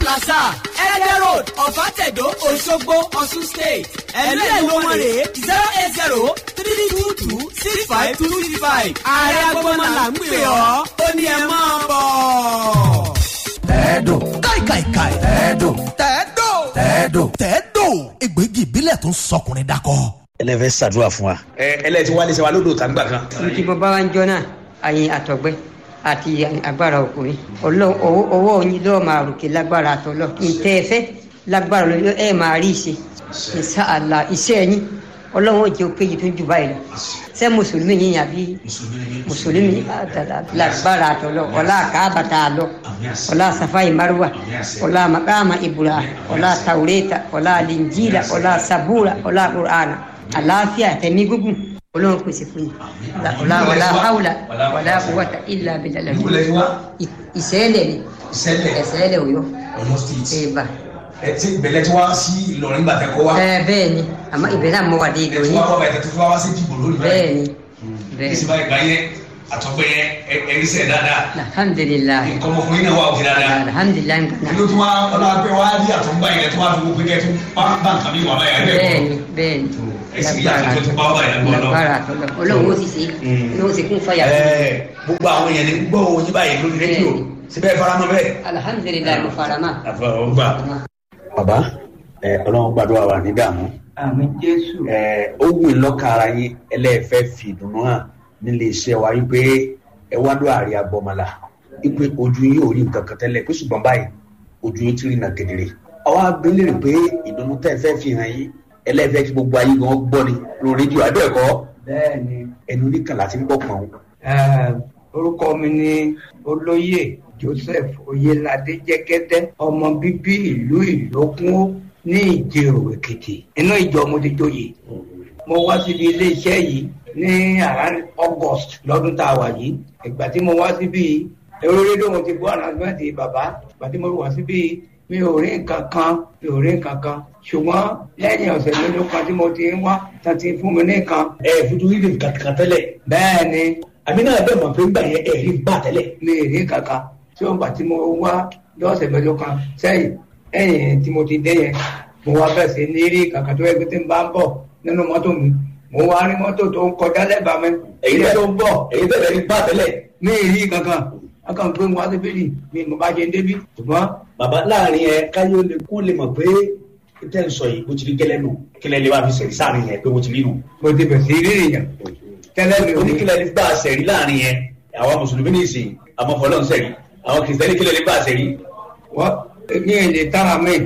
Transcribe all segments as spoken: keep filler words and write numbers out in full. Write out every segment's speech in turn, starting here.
plaza Ẹ̀dẹ́ road Ọ̀fàtẹ̀dọ̀ Òṣogbo Ọ̀ṣun state. ẹ̀lú ẹ̀lú wọn rèé zero eight zero three two two six five two six five. ààrẹ agbọ́nmọ́ là ń pè ọ́ ó ní ẹ máa bọ̀. tẹ́ẹ̀dò káìkàìkàì tẹ́ẹ̀dò tẹ́ẹ̀dò tẹ́ẹ̀dò tẹ́ẹ̀dò egbògi ìbílẹ̀ tó ń sọkùnrin dakọ. ẹlẹ́fẹ̀ẹ́ ṣàdúrà fún wa. ẹ ẹlẹ́tí wálé ṣe wa lódò tàgbà kan. tí mo bá wá ń jọ náà àyìn àtọ̀gbẹ́ àti agbára ọkùnrin owó oyin lọ́ọ́ máa ròkè lágbára àtọ̀lọ́ ìtẹ́ ẹ̀fẹ́ lágbára lọ́ọ́ ẹ̀ máa rí ìṣe ìṣàlà iṣẹ́ ẹ̀yìn ọlọ́run jẹ́ òkèjì tó ń jù báyìí lọ ṣé mùsùlùmí yìí àbí mùsùlùmí lágbára àtọ̀lọ́ ọlá àkàbàtà àlọ́ ọlá safai marwa ọlá makama ibura ọlá taureta ọlá linjila ọlá sabura ọlá qur'ana àlàáfíà tẹ̀mí gúngùn ọlọ́run pèsè fún yìí ọlá ọlá haula ọlá quwwata illa billah ìṣẹ̀lẹ̀ ni ìṣẹ̀lẹ̀ òyọ́ ẹ̀bà ẹtí ìbẹ̀lẹ̀ tí wọ́n sí Ìlọrin gbà tẹ́kọ̀ wá. ẹ bẹ́ẹ̀ ni àmọ́ ìbẹ̀lẹ̀ náà mọ̀ wà dé ìlú yìí. ẹtí wọ́n kọ́ bẹ̀rẹ̀ tó fi wá sí dìbò lórí báyìí. bẹ́ẹ̀ ni bẹ́ẹ̀ ni. ìsìnbá ìgbà yẹn àtọ́gbẹ́ yẹn ẹ̀rísẹ̀ dáadáa. alhamdulilayi. ìkọ́mọkùnrin náà wà òkè dáadáa. alhamdulilayi. ìlú tí wọ́n ọlọ́pẹ́ wá rí àtọ́gbà yẹn tó wá fi gbogbo kẹ́ tó bá nǹkan mi wà báyìí. bẹ́ẹ̀ ni bẹ́ẹ̀ ni. ẹ̀sìn yàtọ̀ tó bá báyìí ọlọ́run ó sì ṣe ọlọ́run ó sì kún fàyà. gbogbo àwọn èèyàn ní gbọ́ oyin báyìí lórí rédíò síbẹ̀ faramọ́ bẹ́ẹ̀. alhamdulilayi mo faramọ́. àfọwọ́gbà. bàbá ẹ ọlọ́run gbàdúrà wà ní dààmú. àmín jésù. ẹ ó wù í lọ́ka ara yín ẹlẹ́ẹ̀fẹ́ fi ìdùnnú hàn nílé iṣẹ́ wa wípé ẹ wá lọ àárẹ̀ agbọ́mọlá wípé ojú yín ò rí nǹkan kan tẹ́lẹ̀ pé ṣùgbọ́n báyìí ojú yín ti rí nà kedere. àwa abẹ́lé rè pé ìdùnnú tẹ́ ẹ fẹ́ fi hàn yín ẹlẹ́ẹ̀fẹ́ kí gbogbo ayé gan gbọ́ ni lórí rédíò àbẹ́ẹ̀kọ́. bẹ́ẹ̀ni. ẹnu oníkàlà ti ń bọ̀ pọ̀n. orúkọ mi ni olóyè Joseph Oyelade Jẹ́gẹ́dẹ́ ọmọ bíbí ìlú Ìlókun ní Ìjẹ̀rò Èkìtì inú ìjọ mo ti joyè. mo wá síbi iléeṣẹ́ yìí ní around August lọ́dún tá a wà yìí. ìgbà tí mo wá síbi èrò rédíò mo ti gbọ́ ànàmẹ́tì bàbá ìgbà tí mo wá síbi mi ò rí nǹkan kan mi ò rí nǹkan kan ṣùgbọ́n lẹ́yìn ọ̀sẹ̀ mélòó kan tí mo ti ń wá tán ti fún mi ní nǹkan. ẹ fojú rí nǹkan kan tẹ́lẹ̀. bẹ́ẹ̀ ni. àmì náà bẹ́ẹ̀ mọ̀ pé ń gbà yẹn ẹ̀ rí gbà tẹ́lẹ̀. mi ò rí nǹkan kan tí ó ń gbà tí mo wá lọ́sẹ̀ mélòó kan sẹ́yìn ẹ̀yìn tí mo ti dé yẹn mo wá bẹ̀rẹ̀ sí ní rí kàkà tó ẹgbẹ́ tí ń bá ń bọ̀ nínú mọ́tò mi mo wá rí mọ́tò tó ń kọjá lẹ́bàá mi èyí tó ń bọ̀ èyí tẹ̀lé rí gbà tẹ́lẹ̀. mi ì rí kankan akàn gbé wọn wá síbí mi mo bá jẹ débi ṣùgbọ́n. bàbá láàrin ẹ káyọ̀ lè kó lè mọ̀ pé tẹ́ ń sọ yìí bó ti rí gẹ́lẹ́ nù kílẹ̀ lè wá fi sẹ̀rí sáàrin yẹn pé mo ti rí nù. mo ti bẹ̀ sí rí èèyàn tẹ́lẹ̀ mi ò ní. oníkílẹ̀ lè gbà sẹ̀rí láàrin yẹn àwọn mùsùlùmí ní ìsìn àmọ́ fọlọ́ ń sẹ̀rí àwọn kìrìsìtẹ́nì kílẹ̀ lè gbà sẹ̀rí. wọ́n ní èlé tára mi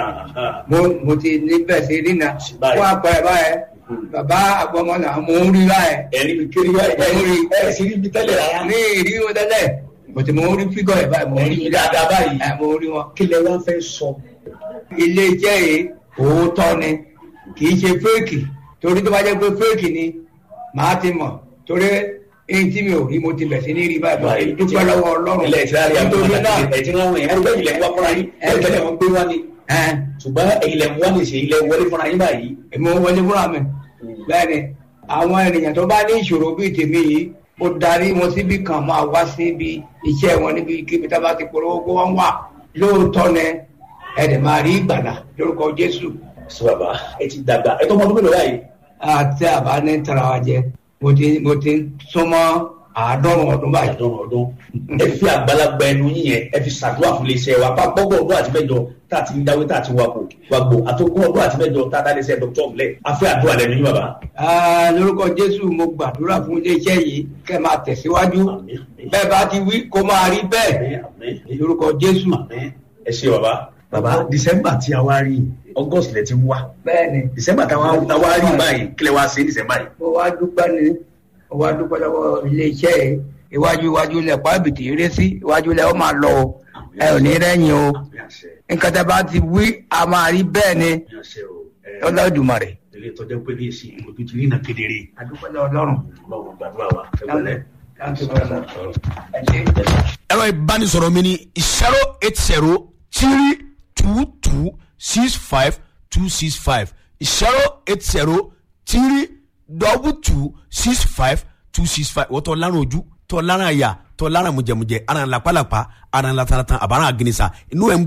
mo ti ní bẹ̀ sí rí na wọ́n apẹ̀ báyẹn bàbá àgbọ̀mọ́nà mo ń rí báyẹn. ẹ̀rí mi kiri báyìí ẹ̀ sì rí mi tẹ́lẹ̀ rárá. ní ìrí wọn tẹ́lẹ̀ mo ti mo ń rí fígọ̀ ẹ̀ báyìí mo ń rí dáadáa báyìí mo ń rí wọn. kílẹ̀ wá fẹ́ sọ. ilé iṣẹ́ yìí òótọ́ ni kì í ṣe fẹ́ẹ̀kì torí tó bá jẹ́ pé fẹ́ẹ̀kì ni màá ti mọ̀ torí èyí tí mi ò rí mo ti bẹ̀ sí ní rí báyìí dúpẹ́ lọ́wọ́ Ọlọ́run. ilé ìtura rí àwọn ọmọdé ẹ̀jẹ̀ wọn wọ̀nyí ẹ̀rọ bẹ́ẹ̀ ilẹ̀ ń wá fúnra yín ẹ̀rọ bẹ́ẹ̀ wọn gbé wá ni. ṣùgbọ́n ilẹ̀ ń wá ní ṣe ilẹ̀ wọlé fúnra yín báyìí. èmi ò wọlé fúnra mi bẹ́ẹ̀ ni àwọn ènìyàn tó bá ní ìṣòro bíi tèmi yìí mo darí wọn síbi kan máa wá síbi iṣẹ́ wọn níbi kíbi tá a bá ti polówó kó wọ́n wà lóòótọ́ ni ẹ̀dẹ̀ máa rí ìgbàlà lórúkọ Jésù. sọ bàbá ẹ ti dàgbà ẹ tó mọ ọdún mélòó báyìí. àti àbá ní tara wa jẹ mo ti mo ti súnmọ́ àádọ́rùn ọdún báyìí. àádọ́rùn ọdún ẹ fi àgbàlagbà ẹnu yín yẹn ẹ fi ṣàdúrà fún iléeṣẹ́ wa pápọ́gbọ̀n ọdún àti mẹ́jọ tá a ti ń dáwé tá a ti wakò wàgbò àtọ́gbọ̀n ọdún àti mẹ́jọ tá a dá iléeṣẹ́ dr ọ̀gbẹ́ afẹ́ àdúrà lẹ́nu yín bàbá. lórúkọ Jésù mo gbàdúrà fún iléeṣẹ́ yìí kẹ́ máa tẹ̀síwájú bẹ́ẹ̀ bá ti wí kó máa rí bẹ́ẹ̀ lórúkọ Jésù. ẹ ṣé bàbá. bàbá December tí a wá rí August lẹ ti ń wá. bẹ́ẹ̀ni. December tá a wá rí báyìí kílẹ̀ wá sí December yìí. mo wá dúpẹ́ ni mo wá dúpẹ́ lọ́wọ́ iléeṣẹ́ yìí iwájú iwájú lẹ̀ pàbìtì eré sí iwájú lẹ̀ ó máa lọ o ẹ ò ní rẹ́yìn o nǹkan tá a bá ti wí a máa rí bẹ́ẹ̀ ni Olódùmarè. ilé ìtọ́jú pé ní èsì ojú ti rí iná kedere. adúpẹ́ lọ́wọ́ Ọlọ́run. Ọlọ́run gbàdúrà wa ẹgbẹ́lẹ́. ẹ̀rọ ìbánisọ̀rọ̀ mi ni zero eight zero three two two six five two six five zero eight zero three double two six five two six five wọ́n tọ́ lárùn ojú tọ́ lárùn àyà tọ́ lárùn mùjẹ̀mùjẹ̀ ara ń lapalapa ara ń lataratan àbára àgìnìsà inú ẹ̀ ń gbóná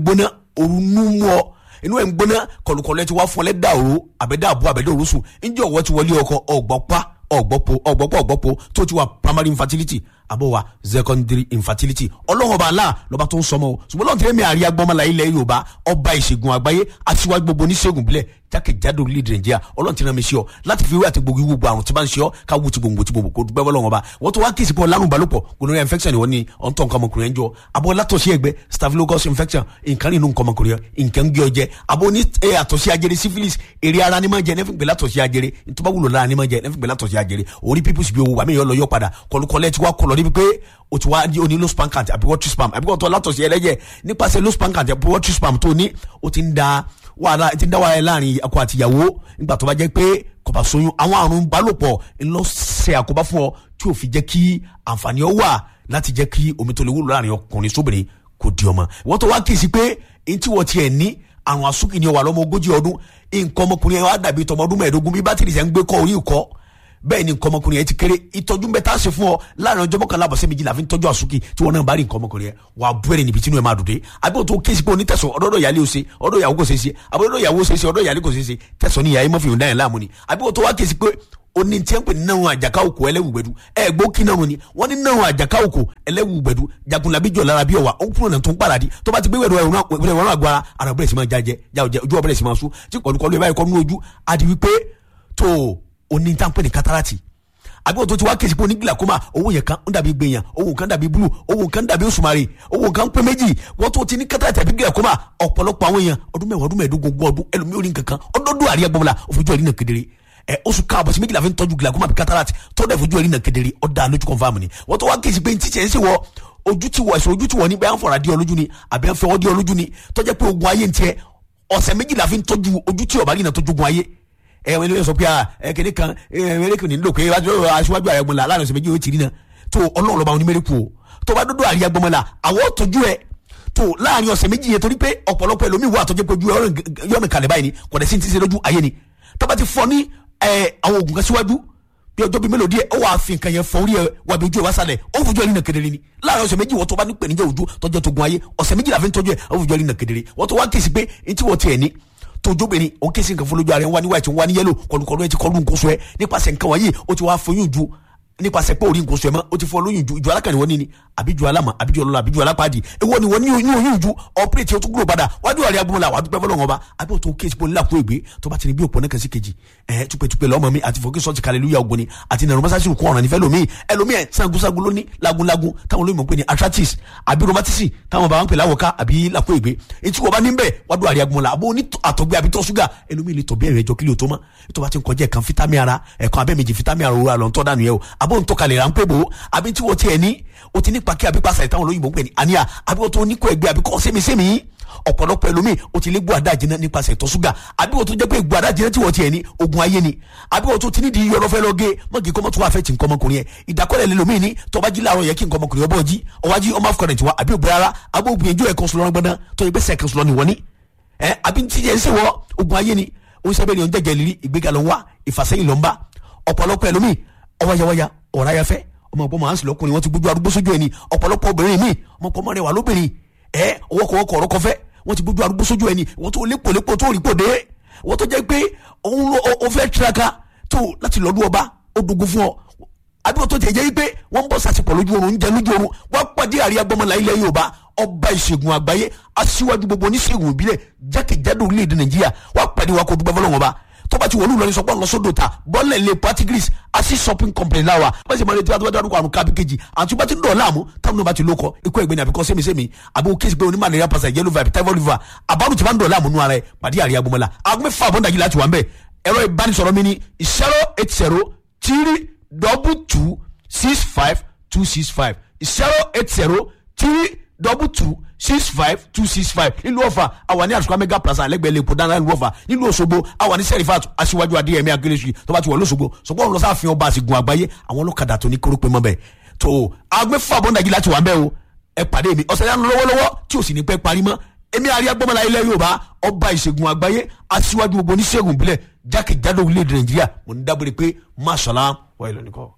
orunu mo inú ẹ̀ ń gbóná kọlùkọlù ẹ ti wá fún ọ lẹ́dà òru àbẹ́dà àbọ̀ àbẹ́dà òru sùn ǹjẹ́ ọ̀wọ́ ti wọlé ọkọ ọ̀gbọ́pá ọ̀gbọ́pọ̀ ọ̀gbọ́pọ̀ ọ̀gbọ́pọ̀ tó ti wà primary infertility àbọ̀ wa secondary infertility ọlọ́run ọba àlá lọ́ba tó ń sọmọ o ṣùgbọ́n lọ́n tẹ́lẹ̀ mi àríyá gbọ́mọlá ilẹ̀ yorùbá ọba ìṣègùn àgbáyé aṣíwájú gbogbo oníṣègùn bílẹ̀ jákèjádò orílẹ̀-èdè nàìjíríà ọlọ́run ti rán mi sí ọ láti fi wé àti gbogbo gbogbo àrùn tí bá ń ṣe ọ ká wú ti gbogbo ti gbogbo kó dúpẹ́ bọ́lọ́run ọba wọ́n tó wá kí ìsìnkú ọlárùn balùpọ̀ gonorrhea infection ìwọ ni ọ̀ntọ́ nǹkan ọmọkùnrin ẹ̀ ń jọ abọ́ látọ̀sí ẹgbẹ́ staphylococcus infection nǹkan nínú nǹkan ọmọkùnrin nǹkan ń gé ọ jẹ abọ́ ní àtọ̀sí ajere syphilis èrè ara ni máa jẹ nẹ́fìn gbé látọ̀sí ajere ntọ́ba wúlò lára ni máa jẹ nẹ́fìn gbé látọ̀sí ajere orí pípùsì bí owó wà mí yọ lọ yọ padà kọlùkọlẹ̀ ti wá kọlọ̀ níbi pé o ti wá ní low sperm count àbí watery sperm àbí kò tó látọ̀sí ẹlẹ́jẹ̀ nípasẹ̀ low sperm count àbí watery sperm tó ní o ti ń da wàhálà ti ń dá wàhálà láàrin ọkọ àti ìyàwó nígbà tó bá jẹ́ pé kò bá ṣoyún àwọn àrùn balòpọ̀ ńlọ ṣe àkóbá fún ọ tí ò fi jẹ́ kí àǹfààní ọ wà láti jẹ́ kí omi tó lè wúlò láàrin ọkùnrin sóbìnrin kò di ọmọ wọ́n tó wá kì í sí pé èyí tí wọ́n tiẹ̀ ní àrùn àsúkì ni ọwà lọ́mọ ogójì ọdún nǹkan ọmọkùnrin ẹ̀ wá dàbí tọmọ ọdún mẹ́ẹ̀ẹ́dógún bí bátìrì sẹ́ ń gbé kọ́ orí ìkọ́ bẹ́ẹ̀ ni nǹkan ọmọkùnrin yẹn ti kéré ìtọ́jú ń bẹ tá a ṣe fún ọ láàrin ọjọ́ mọ́kànlá àbọ̀sẹ̀ méjì la fi ń tọ́jú àsúkì tí wọ́n náà bá rí nǹkan ọmọkùnrin yẹn wà á bú ẹ̀rẹ̀ níbi tí inú ẹ̀ máa dùn dé àbí o tó kéésì pé onítẹ̀sán ọ̀dọ́dọ̀ ìyálé o ṣe ọ̀dọ̀ ìyàwó kò ṣe ṣe àbí ọ̀dọ̀ ìyàwó ṣe ṣe ọ̀dọ̀ ìyálé kò ṣe ṣe tẹ̀sán ní ìyá yẹn mọ́ fi hùn dáyẹ̀ láàmú ni àbí o tó wá kéésì pé oní tí ń pè ní náà àjàká òkò ẹlẹ́wùgbẹ́dù ẹ gbó kí náà ni wọ́n ní náà àjàká òkò ẹlẹ́wùgbẹ́dù jagunlabi jọ lára bí ọ̀wà ó kúrò náà tó ń paradì tó bá ti gbé wẹ̀rọ ẹ̀rọ àgbára ara bẹ̀rẹ̀ sí máa jájẹ ojú ọ̀bẹ̀rẹ̀ sí máa sún tí kọlùkọlù ẹ̀ báyìí kọ́ nínú ojú àti wípé tó oní tí ń pè ní kátàràtì àbí òtún ti wá kéésì pé oní glaucoma owó yẹn kan ń dàbí gbẹ̀yàn owó kan dàbí búlù owó kan dàbí òṣùmàrè owó kan pé méjì wọ́n tó ti ní kátàràtì àbí glaucoma ọ̀pọ̀lọpọ̀ àwọn èèyàn ọdún mẹ́wàá ọdún mẹ́ẹ̀ẹ́dógún ogún ọdún ẹlòmíì orí nǹkan kan ọdọọdún àríyá gbọmọlá òfojú ẹ̀rí náà kedere ẹ oṣù káàbọ̀ sí méjìlá fi ń tọ́jú glaucoma àbí cataract tọ́jú ẹ̀fojú ẹ̀rí náà kedere ọ̀dà lójú confam ni wọ́n tó wá kéésì pé ntí tiẹ̀ ń ṣe wọ ojú ti wọ ẹ̀sùn ojú ti wọ ní bẹ́ẹ̀ ń fọ̀rọ̀ adé ọlójú ni àbí ń fẹ́ ọdí ọlójú ni tọ́jú pé ogun ayé ń tiẹ̀ ọ̀sẹ̀ méjìlá fi ń tọ́jú ojú tí ọ̀bá rí náà tọ́jú ogun ayé ẹ wọn lè sọ pé ẹ kéde kan ẹ mẹrẹkù ní nílò pé aṣíwájú ààrẹ gbọmọlá láàrin ọ̀sẹ̀ méjì yóò ti rí náà tó ọlọ́run lọ́ba àwọn onímẹ̀rẹ̀kù o tó bá dúdú àríyá gbọmọlá àwọn tọ́jú ẹ tó láàrin ọ̀sẹ̀ méjì yẹn torí pé ọ̀pọ̀lọpọ̀ ẹlòmíì wà tọ́jú pé ojú yọ̀mì kalẹ̀ báyìí ni kò dẹ̀ sí ti ṣe lójú ayé ni tó bá ti fọ ní àwọn oògùn kan síwájú bí ọjọ́ bíi mélòó díẹ̀ ó wàá fi nǹkan yẹn fọ orí ẹ wà bí ojú ẹ wá sálẹ̀ ó fojú ẹ rí nà kedere ni láàrin ọ̀sẹ̀ méjì wọ́n tó bá ní pèníjà ojú tọ́jú tó gun ayé ọ̀sẹ̀ méjì la fi ń tọ́jú ẹ ó fojú ẹ rí nà kedere wọ́n tó wá kèsì pé ntí wọ́n tiẹ̀ ní tójóbìnrin òun kèsì nǹkan fọlójú ara ẹ ń wá ní white ń wá ní yellow kọlùkọlù ẹ ti kọlù nǹkan sọ ẹ nípasẹ̀ nǹkan wọ̀nyí ó ti wá foyún ju nípasẹ̀ pé orí nǹkan sọ ẹ mọ́ ó ti fọ lóyún ju ìjọ alákànní wọn ní ni àbíjú alámọ̀ àbíjú ọlọ́lá àbíjú alápàdé èwo ni wọ́n ní oyún ju ọ̀pẹ́rẹ́tì ó tún gbúrò padà wájú àríyá gbọmọlá wà dúpẹ́ fọlọ́wọn ọba àbí òtún kéésì pé onílàkú ègbé tó bá ti ní bí òpó náà kẹsí kejì ẹ̀ túpẹ́túpẹ́ lọ́mọ mi àti fọ́kí sọ́ọ̀tì kàlẹ́lúyà ògbóni àti nàrọ̀ mọ́sáàsì kún ọ̀ràn nífẹ̀ẹ́ lómi ẹlòmí ẹ̀ sangunsangun lóní lagunlagun táwọn olóyìnbó pè ní arthritis àbí rheumatism táwọn bá ń pè láwọ̀ká àbí làkú ègbé etí wọ́n bá ní bẹ́ẹ̀ wájú àríyá gbọmọlá àbó ní àtọ̀gbẹ́ àbí tọ́ ṣúgà ẹlòmí lè tọ̀ bí ẹ̀rẹ̀ ẹjọ́ kílíò tó mọ́ ètò bá ti ń kọjá ẹ̀kan fítàmì ara ẹ̀kan abẹ́ méjì fítàmì ara òwúrọ̀ àlọ́ ń tọ́ dànù yẹ o àbó ń tọ́kalẹ̀ ráńpẹ́ bò ó àbí tí wọ́n tiẹ̀ ní o ti ní pàkí àbí pàṣẹ táwọn olóyìnbó ń pè ní àníyà àbí wọ́n tó ní kó ẹgbẹ́ àbí kọ́ sẹ́mi-sẹ́mi ọ̀pọ̀lọpọ̀ ẹlòmíì o ti lé gbọ́ àdájìnà nípasẹ̀ ìtọ̀ ṣúgà àbí wọ́n tó jẹ́ pé gbọ́ àdájìnà tí wọ́n tiẹ̀ ní ogun ayé ni àbí wọ́n tó ti ní di iyọ̀ lọ́fẹ́ lọ́gẹ́ mọ́gì kọ́mọ́ tó wà fẹ́ ti nǹkan ọmọkùnrin yẹn ìdákọ́lẹ̀ lẹ́lòmíì ní tọ́ba jí láàárọ̀ yẹ kí nǹkan ọmọkùnrin ọbọ̀ jí ọwájí ọmọ afcon tiwa àbí òbí rárá abó gbìyànjú ẹ̀kan sọlọ́rọ́ gbọ́dán tó yẹ pé sẹ́ẹ̀kan sọlọ́ ni wọ́n ní ẹ àbí tí yẹn ń ṣe wọ ogun ayé ni ó ń sábẹ́ ni ọ̀njẹ́ gẹ̀lì ìgbéga ló ń wá ìfàsẹ́yìn ló ń bá ọ̀pọ̀lọpọ̀ ẹlòmíì ọwáyáwáyá ọ̀ráyáfẹ́ ọmọ ọgbọ́n máa ń sìn lọ́kùnrin wọ́n ti gbójú arúgbó sójú ẹni ọ̀pọ̀lọpọ̀ obìnrin mi ọmọ ọmọ rẹ̀ wà lóbìnrin ẹ ọwọ́kọ̀wọ́kọ̀ ọ̀rọ̀ kọfẹ́ wọ́n ti gbójú arúgbó sójú ẹni wọ́n tó lépolépo tó rí pòdé wọ́n tó jẹ́ pé òun ó fẹ́ tiraka tó láti lọ́dún ọba ó dogun fún ọ àbí wọ́n tó tẹ̀ jẹ́ pé wọ́n ń bọ̀ sàṣepọ̀ lójú oorun ń jẹ lójú oorun wọ́n pàdé àríyá gbọmọlá ilẹ̀ Yorùbá ọba ìṣègùn àgbáyé aṣíwájú gbogbo oníṣègùn ìbílẹ̀ jákèjádò orílẹ̀-èdè Nàìjíríà wọ́n pàdé wa kó dúpẹ́ fọlọ́wọ́n ọba tọ́ba ti wọlé ìlọrin sọpọ́ lọ́sọ̀dọ̀ ta bọ́ọ̀lẹ̀ lè patigris asi shopping company láwa wọ́n sì máa retí wàá tó bá dárúkọ àrùn kábí kejì àti bá ti dọ̀ láàmú táwọn náà bá ti lóko ikú ẹ̀gbẹ́ ni àbíkọ́ sẹ́mi-sẹ́mi àbí kéésì pé onímọ̀ àlẹ́yà pàṣẹ yellow vibe typhoid liver àbárù ti bá ń dọ̀ láàmú nù ara ẹ̀ pàdé àríyá gbọmọlá aago mẹ́fà àbọ̀ndàjì láti wà ń bẹ̀ ẹ̀rọ ìbánisọ̀rọ̀ mi ni zero eight zero three double two six five two six five zero eight zero three double two six five two six five nílùú Ọ̀fà àwa ní àtúkọ́ mega plaza lẹ́gbẹ̀ẹ́ lẹ́kọ̀ọ́ dáná nílùú Ọ̀fà nílùú Òṣogbo àwa ní sẹ́rífàt aṣíwájú adéyẹmí akérésì tó bá ti wọ̀ lọ́sọ̀gbọ̀ sọ̀gbọ́n ọ̀run lọ́sàáfin ọba àsìgùn àgbáyé àwọn ọlọ́kadà tó ní kórópè mọ́ bẹ́ẹ̀ tó agbẹ́fọ́ àbọ̀ndàjì láti wà ń bẹ́ o ẹ pàdé mi ọ̀sẹ̀ yánu lọ́wọ́lọ́wọ́ tí ò sì ní pẹ́ parí mọ́ èmi àríyá gbọ́mọlá ilẹ̀ Yorùbá ọba ìṣègùn àgbáyé aṣíwájú gbogbo oníṣègùn ìbílẹ̀ jákèjádò orílẹ̀-èdè Nàìjíríà mo ní dábòrè pé máṣàlá wà ìlú nìkan.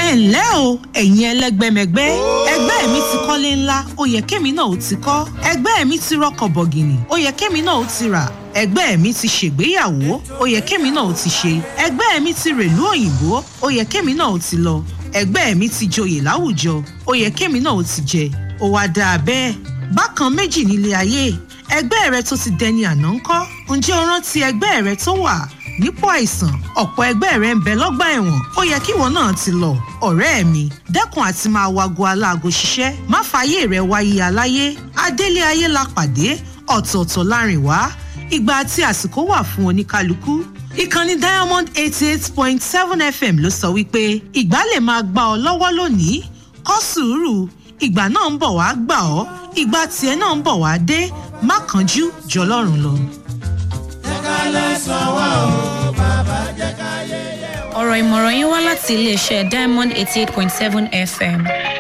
ẹ ǹlẹ́ o ẹ̀yin ẹlẹ́gbẹ́mẹgbẹ́ ẹgbẹ́ mi ti kọ́lé ńlá ó yẹ kémi náà ó ti kọ́ ẹgbẹ́ mi ti rọkọ̀ bọ̀gìnì ó yẹ kémi náà ó ti rà ẹgbẹ́ mi ti ṣègbéyàwó ó yẹ kémi náà ó ti ṣe ẹgbẹ́ mi ti rèlú òyìnbó ó yẹ kémi náà ó ti lọ ẹgbẹ́ mi ti joyè láwùjọ ó yẹ kémi náà ó ti jẹ ó wá dáa bẹ́ẹ̀ bákan méjì nílé ayé ẹgbẹ́ rẹ tó ti dẹni àná ńkọ́ ǹjẹ́ o rántí ẹgbẹ́ rẹ tó wà nípò àìsàn ọ̀pọ̀ ẹgbẹ́ rẹ ń bẹ lọ́gbà ẹ̀wọ̀n ó yẹ kíwọ náà ti lọ ọ̀rẹ́ mi dẹ́kun àti máa wago aláago ṣiṣẹ́ má fààyè rẹ wáyé aláyé adélé ayé la pàdé ọ̀tọ̀ọ̀tọ̀ láàrin wá ìgbà àti àsìkò wà fún oníkálukú ìkànnì diamond eighty eight point seven fm ló sọ wípé ìgbà lè máa gbà ọ lọ́wọ́ lónìí kọ́ sùúrù ìgbà náà ń bọ̀ wá gbà ọ́ ìgbà tiẹ̀ náà ń bọ̀ wá dé má kánjú jọlọ́run lọ. ọ̀rọ̀ ìmọ̀ràn yín wá láti iléeṣẹ́ diamond eighty eight point seven f m.